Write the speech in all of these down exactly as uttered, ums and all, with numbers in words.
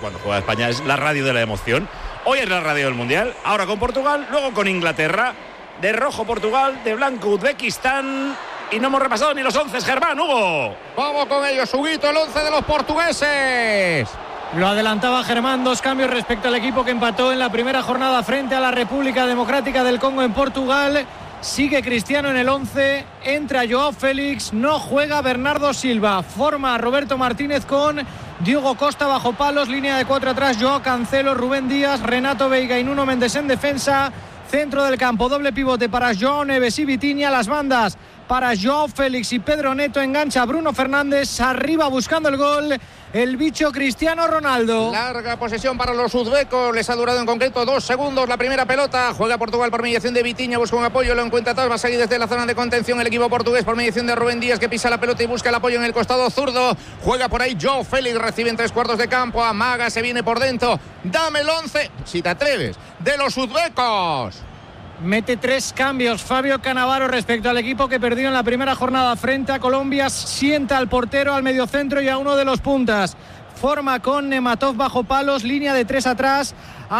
cuando juega España es la radio de la emoción. Hoy es la radio del Mundial, ahora con Portugal, luego con Inglaterra. De rojo Portugal, de blanco Uzbekistán. Y no hemos repasado ni los once, Germán, Hugo. Vamos con ellos, Huguito, el once de los portugueses. Lo adelantaba Germán, dos cambios respecto al equipo que empató en la primera jornada frente a la República Democrática del Congo en Portugal. Sigue Cristiano en el once, entra Joao Félix, no juega Bernardo Silva. Forma Roberto Martínez con Diogo Costa bajo palos, línea de cuatro atrás, Joao Cancelo, Rubén Díaz, Renato Veiga y Nuno Mendes en defensa. Centro del campo, doble pivote para Joao Neves y Vitinha, las bandas para Joao Félix y Pedro Neto, engancha Bruno Fernández, arriba buscando el gol, el bicho Cristiano Ronaldo. Larga posesión para los uzbecos, les ha durado en concreto dos segundos la primera pelota, juega Portugal por mediación de Vitinha, busca un apoyo, lo encuentra atrás, va a salir desde la zona de contención el equipo portugués por mediación de Rubén Díaz, que pisa la pelota y busca el apoyo en el costado zurdo, juega por ahí Joao Félix, recibe en tres cuartos de campo, amaga, se viene por dentro, dame el once, si te atreves, de los uzbecos. Mete tres cambios Fabio Cannavaro respecto al equipo que perdió en la primera jornada frente a Colombia. Sienta al portero, al mediocentro y a uno de los puntas. Forma con Nematov bajo palos, línea de tres atrás.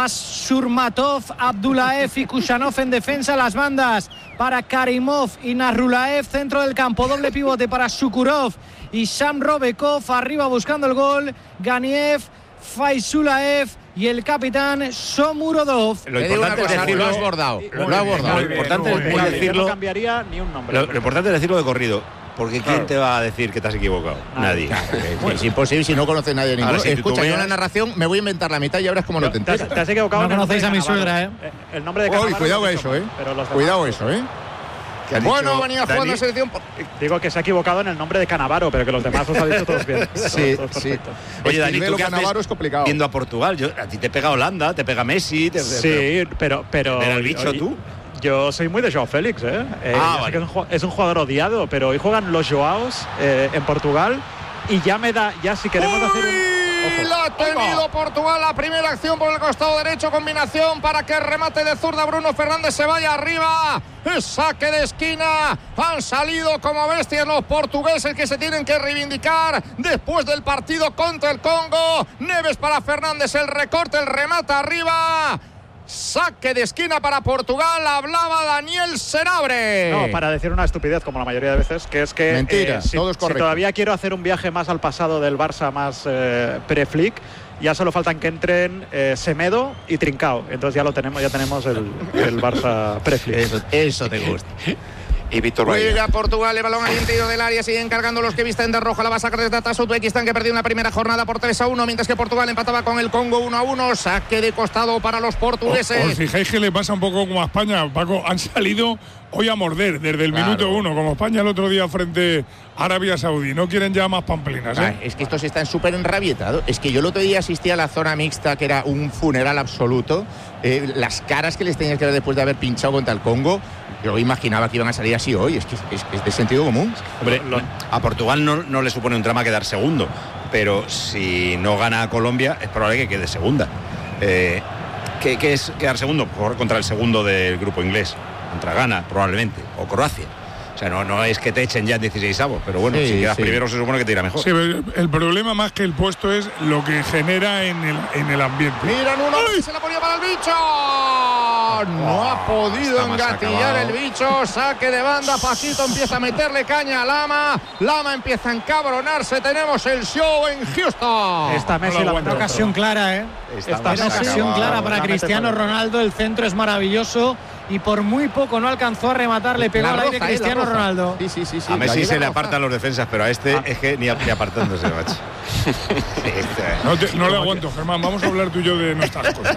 Asurmatov, Abdullaev y Kushanov en defensa. Las bandas para Karimov y Narrulaev. Centro del campo, doble pivote para Shukurov y Sam Robekov. Arriba buscando el gol, Ganiev, Faisulaev y el capitán Shomurodov. Lo importante es decirlo, lo has bordado, lo has bordado. Lo importante es decirlo. No cambiaría ni un nombre. Lo, lo importante es decirlo de corrido, porque ¿quién claro. te va a decir que te has equivocado? Nadie. Claro, es, es imposible si no conoce nadie ninguno. Si Escucha, veas... yo la narración me voy a inventar la mitad y ahora es como no, no te enteras. Te has equivocado. No conocéis a mi suegra, ¿eh? El nombre de Cannavaro. Uy, cuidado eso, ¿eh? Cuidado eso, ¿eh? Bueno, dicho, venía jugando Dani? Selección. Digo que se ha equivocado en el nombre de Cannavaro, pero que los demás los ha dicho todos bien. Sí, todos sí. Oye, Dani, ¿tú qué Cannavaro es complicado. Viendo a Portugal, yo, a ti te pega Holanda, te pega Messi. Te, sí, pero... pero ¿Era el bicho oye, tú? Yo soy muy de Joao Félix, ¿eh? eh ah, vale. Sé que es, un, es un jugador odiado, pero hoy juegan los Joaos eh, en Portugal y ya me da... Ya si queremos Uy, hacer un... Ojo. La ha tenido Ojo. Portugal, la primera acción por el costado derecho, combinación para que el remate de zurda Bruno Fernández se vaya arriba, saque de esquina, han salido como bestias los portugueses que se tienen que reivindicar después del partido contra el Congo. Neves para Fernández, el recorte, el remate arriba, saque de esquina para Portugal, hablaba Daniel Senabre. No, para decir una estupidez como la mayoría de veces, que es que mentira, eh, si, todo es correcto. Si todavía quiero hacer un viaje más al pasado del Barça, más eh, pre-Flick, ya solo faltan que entren eh, Semedo y Trincao, entonces ya lo tenemos, ya tenemos el, el Barça pre-Flick. Eso, eso te gusta. Y Víctor Juega Portugal, el balón al interior del área, siguen cargando los que visten de rojo, la va a sacar desde atrás Uzbekistán, que perdió en la primera jornada por tres a uno, mientras que Portugal empataba con el Congo uno a uno, saque de costado para los portugueses. Os, os fijáis que le pasa un poco como a España, Paco, han salido hoy a morder desde el claro. minuto uno, como España el otro día frente a Arabia Saudí, no quieren ya más pamplinas, ¿eh? Ah, es que estos están súper enrabietados, es que yo el otro día asistí a la zona mixta, que era un funeral absoluto, eh, las caras que les tenías que ver después de haber pinchado contra el Congo. Yo imaginaba que iban a salir así hoy, es que es, es de sentido común. Hombre, a Portugal no, no le supone un drama quedar segundo, pero si no gana a Colombia es probable que quede segunda. Eh, ¿qué, ¿Qué es quedar segundo? Por, contra el segundo del grupo inglés, contra Ghana probablemente, o Croacia. O sea, no, no es que te echen ya en dieciseisavos, pero bueno, sí, si quedas sí. primero se supone que te irá mejor. Sí, el problema más que el puesto es lo que genera en el, en el ambiente. Miran uno, se la ponía para el bicho. No ha podido engatillar el bicho, saque de banda, Paquito empieza a meterle caña a Lama, Lama empieza a encabronarse, tenemos el show en Houston. Esta Messi no la una ocasión clara, ¿eh? Esta, Esta una ocasión clara para Cristiano Ronaldo, el centro es maravilloso y por muy poco no alcanzó a rematar, le pegó al aire Cristiano Ronaldo. Sí, sí, sí, sí. A Messi se le apartan los defensas, pero a este ah. es que ni, ni apartándose, macho. No, te, no le aguanto, Germán, vamos a hablar tú y yo de nuestras cosas.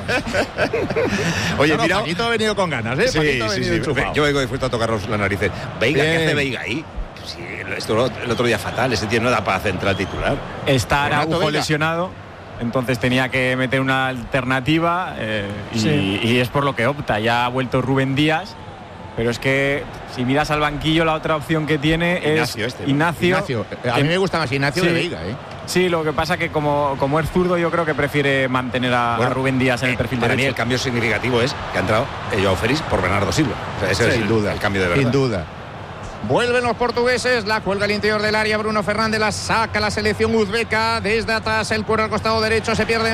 Oye, no, no, mira, Paquito ha venido con ganas, ¿eh? Sí, Paquito sí, sí. Yo vengo dispuesto a tocarnos las narices. Veiga, ¿qué hace Veiga ahí? Sí, esto el otro día fatal, ese tío no da para central titular. Está Araujo lesionado, entonces tenía que meter una alternativa eh, y, sí. y es por lo que opta. Ya ha vuelto Rubén Díaz, pero es que si miras al banquillo, la otra opción que tiene Ignacio es este, ¿no? Ignacio. Ignacio. A mí me gusta más Ignacio sí. de Veiga, ¿eh? Sí, lo que pasa que como, como es zurdo, yo creo que prefiere mantener a, bueno, a Rubén Díaz en eh, el perfil para derecho. Para mí el cambio significativo es que ha entrado Joao Félix por Bernardo Silva. O sea, ese sí, es sin el, duda, el cambio de verdad. Sin duda. Vuelven los portugueses, la cuelga al interior del área, Bruno Fernández la saca la selección uzbeca, desde atrás el cuero al costado derecho, se pierde